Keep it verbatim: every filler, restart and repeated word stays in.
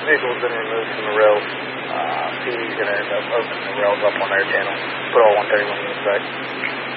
vehicle's been removed from the rails. Uh, P D's going to end up opening the rails up on their channel, put all one thirty-one units back.